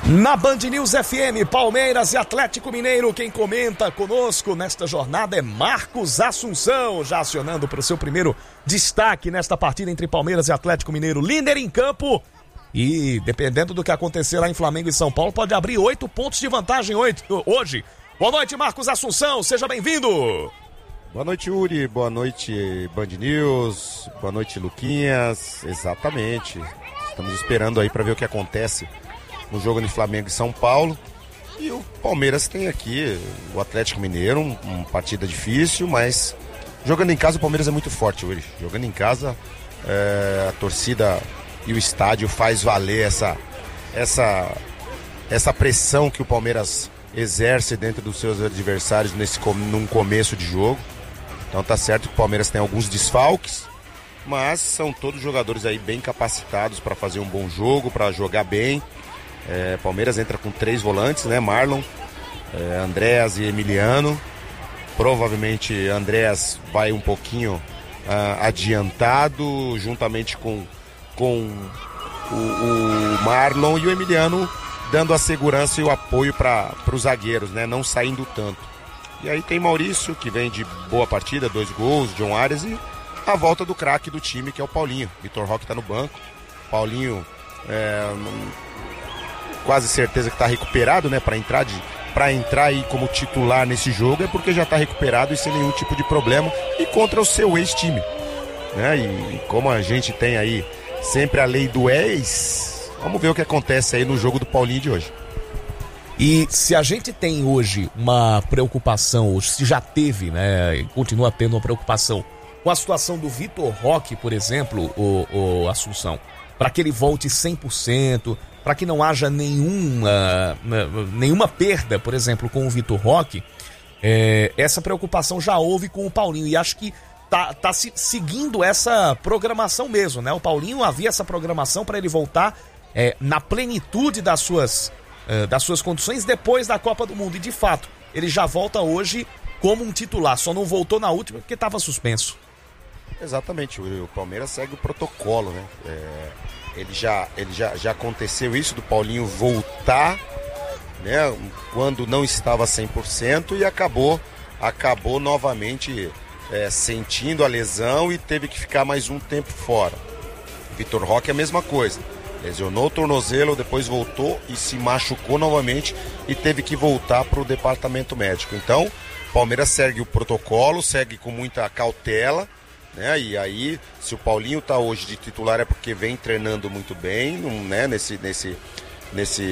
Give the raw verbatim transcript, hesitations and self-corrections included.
Na Band News F M, Palmeiras e Atlético Mineiro, quem comenta conosco nesta jornada é Marcos Assunção, já acionando para o seu primeiro destaque nesta partida entre Palmeiras e Atlético Mineiro, líder em campo, e dependendo do que acontecer lá em Flamengo e São Paulo, pode abrir oito pontos de vantagem hoje. Boa noite, Marcos Assunção, seja bem-vindo. Boa noite, Uri, boa noite, Band News, boa noite, Luquinhas, exatamente, estamos esperando aí para ver o que acontece no jogo de Flamengo e São Paulo. E o Palmeiras tem aqui o Atlético Mineiro, um, uma partida difícil, mas jogando em casa o Palmeiras é muito forte hoje. Jogando em casa, é, a torcida e o estádio faz valer essa, essa, essa pressão que o Palmeiras exerce dentro dos seus adversários nesse, num começo de jogo. Então tá certo que o Palmeiras tem alguns desfalques, mas são todos jogadores aí bem capacitados para fazer um bom jogo, para jogar bem. É, Palmeiras entra com três volantes, né? Marlon, é, Andréas e Emiliano. Provavelmente Andréas vai um pouquinho uh, adiantado, juntamente com, com o, o Marlon, e o Emiliano dando a segurança e o apoio para os zagueiros, né? Não saindo tanto. E aí tem Maurício, que vem de boa partida, dois gols, John Arias, e a volta do craque do time, que é o Paulinho. Vitor Roque está no banco. Paulinho é, quase certeza que está recuperado, né, para entrar de para entrar aí como titular nesse jogo, é porque já está recuperado e sem nenhum tipo de problema, e contra o seu ex-time, né? E, e como a gente tem aí sempre a lei do ex, vamos ver o que acontece aí no jogo do Paulinho de hoje. E se a gente tem hoje uma preocupação, ou se já teve, né, e continua tendo uma preocupação com a situação do Vitor Roque, por exemplo, o, o Assunção, para que ele volte cem por cento, para que não haja nenhuma, nenhuma perda, por exemplo, com o Vitor Roque, é, essa preocupação já houve com o Paulinho, e acho que tá, tá se, seguindo essa programação mesmo, né? O Paulinho havia essa programação para ele voltar é, na plenitude das suas, é, das suas condições depois da Copa do Mundo, e de fato, ele já volta hoje como um titular, só não voltou na última porque estava suspenso. Exatamente, o Palmeiras segue o protocolo, né? É... Ele, já, ele já, já aconteceu isso do Paulinho voltar, né, quando não estava cem por cento, e acabou, acabou novamente é, sentindo a lesão e teve que ficar mais um tempo fora. Vitor Roque é a mesma coisa, lesionou o tornozelo, depois voltou e se machucou novamente e teve que voltar para o departamento médico. Então, Palmeiras segue o protocolo, segue com muita cautela, né? E aí, se o Paulinho está hoje de titular é porque vem treinando muito bem, né? nesse, nesse, nesse,